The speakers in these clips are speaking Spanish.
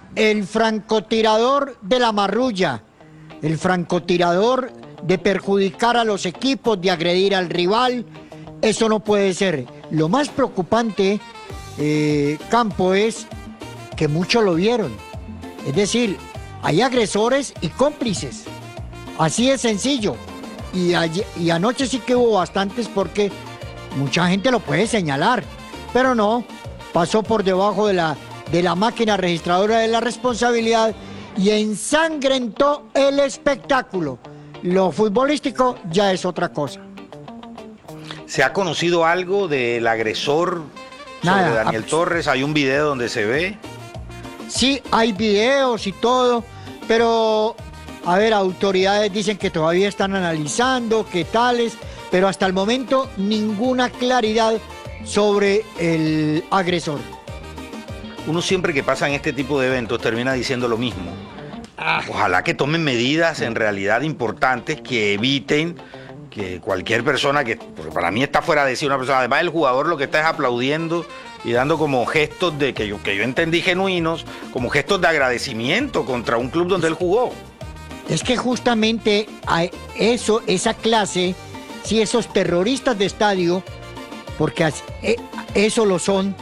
el francotirador de la marrulla, el francotirador de perjudicar a los equipos, de agredir al rival. Eso no puede ser. Lo más preocupante, Campo, es que muchos lo vieron. Es decir, hay agresores y cómplices. Así de sencillo. Y anoche sí que hubo bastantes porque mucha gente lo puede señalar. Pero no, pasó por debajo de la máquina registradora de la responsabilidad y ensangrentó el espectáculo. Lo futbolístico ya es otra cosa. ¿Se ha conocido algo del agresor sobre Daniel Torres? ¿Hay un video donde se ve? Sí, hay videos y todo, pero, a ver, autoridades dicen que todavía están analizando, qué tales, pero hasta el momento ninguna claridad sobre el agresor. Uno siempre que pasa en este tipo de eventos termina diciendo lo mismo. Ojalá que tomen medidas en realidad importantes que eviten que cualquier persona porque para mí está fuera de sí una persona, además el jugador lo que está es aplaudiendo y dando como gestos que yo entendí genuinos, como gestos de agradecimiento contra un club donde él jugó. Es que justamente esa clase, si esos terroristas de estadio, porque eso lo son,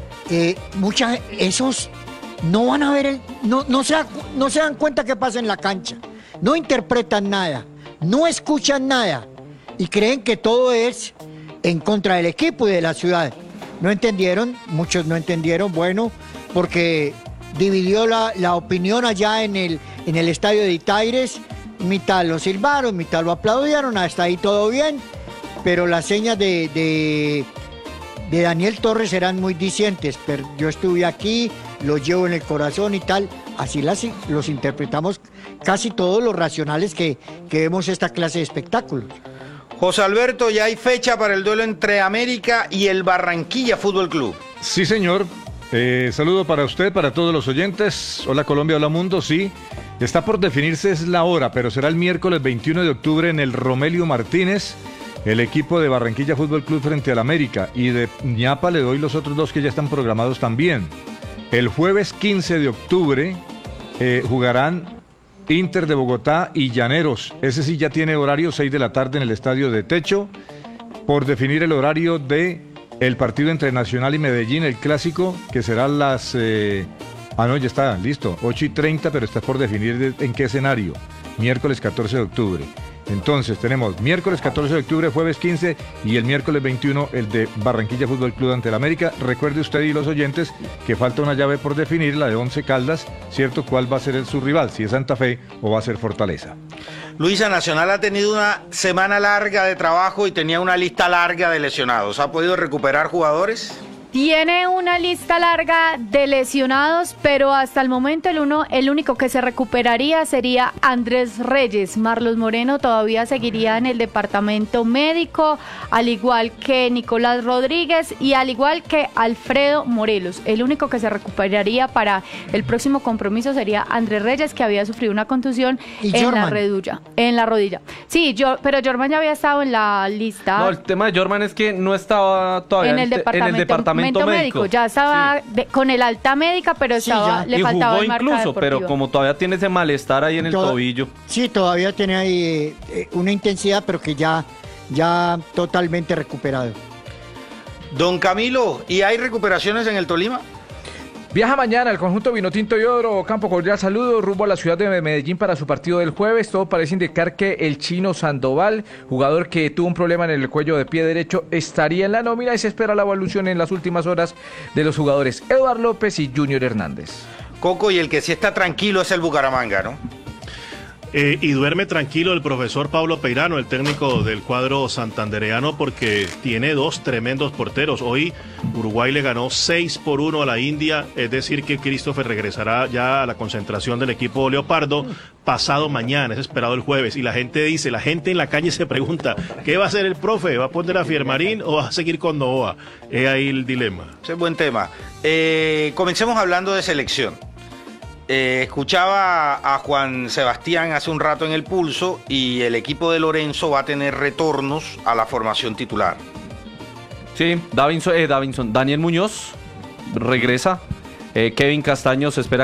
esos no van a ver, no se dan cuenta que pasa en la cancha, no interpretan nada, no escuchan nada y creen que todo es en contra del equipo y de la ciudad. No entendieron, muchos no entendieron, bueno, porque dividió la opinión allá en el estadio de Itaires, mitad lo silbaron, mitad lo aplaudieron, hasta ahí todo bien, pero las señas de Daniel Torres eran muy dicientes, pero yo estuve aquí, lo llevo en el corazón y tal, así los interpretamos casi todos los racionales que vemos esta clase de espectáculos. José Alberto, ya hay fecha para el duelo entre América y el Barranquilla Fútbol Club. Sí, señor. Saludo para usted, para todos los oyentes. Hola Colombia, hola mundo, sí. Está por definirse es la hora, pero será el miércoles 21 de octubre en el Romelio Martínez, el equipo de Barranquilla Fútbol Club frente al América. Y de ñapa le doy los otros dos que ya están programados también. El jueves 15 de octubre jugarán Inter de Bogotá y Llaneros. Ese sí ya tiene horario 6 de la tarde en el estadio de Techo. Por definir el horario de el partido entre Nacional y Medellín, el clásico, que será las... no, ya está, listo, 8:30, pero está por definir en qué escenario. Miércoles 14 de octubre. Entonces tenemos miércoles 14 de octubre, jueves 15 y el miércoles 21 el de Barranquilla Fútbol Club ante el América. Recuerde usted y los oyentes que falta una llave por definir, la de Once Caldas, ¿cierto? ¿Cuál va a ser su rival? Si es Santa Fe o va a ser Fortaleza. Luisa, Nacional ha tenido una semana larga de trabajo y tenía una lista larga de lesionados. ¿Ha podido recuperar jugadores? Tiene una lista larga de lesionados, pero hasta el momento el único que se recuperaría sería Andrés Reyes. Marlos Moreno todavía seguiría en el departamento médico, al igual que Nicolás Rodríguez y al igual que Alfredo Morelos. El único que se recuperaría para el próximo compromiso sería Andrés Reyes, que había sufrido una contusión en la rodilla. Sí, pero Jorman ya había estado en la lista. No, el tema de Jorman es que no estaba todavía en el departamento médico. Ya estaba con el alta médica, pero le faltaba el marca incluso, deportiva. pero como todavía tiene ese malestar ahí en el tobillo. Sí, todavía tiene ahí una intensidad, pero que ya totalmente recuperado. Don Camilo, ¿y hay recuperaciones en el Tolima? Viaja mañana el conjunto Vinotinto y Oro, Campo cordial saludo, rumbo a la ciudad de Medellín para su partido del jueves. Todo parece indicar que el chino Sandoval, jugador que tuvo un problema en el cuello de pie derecho, estaría en la nómina y se espera la evolución en las últimas horas de los jugadores Eduardo López y Junior Hernández. Coco, y el que sí está tranquilo es el Bucaramanga, ¿no? Y duerme tranquilo el profesor Pablo Peirano, el técnico del cuadro santandereano, porque tiene dos tremendos porteros. Hoy Uruguay le ganó 6-1 a la India, es decir que Christopher regresará ya a la concentración del equipo Leopardo pasado mañana, es esperado el jueves. Y la gente en la calle se pregunta, ¿qué va a hacer el profe? ¿Va a poner a Fiermarín o va a seguir con Novoa? Es ahí el dilema. Ese es buen tema. Comencemos hablando de selección. Escuchaba a Juan Sebastián hace un rato en El Pulso y el equipo de Lorenzo va a tener retornos a la formación titular. Sí, Daniel Muñoz regresa, Kevin Castaño se espera